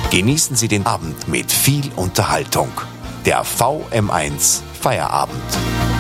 Genießen Sie den Abend mit viel Unterhaltung. Der VM1 Feierabend.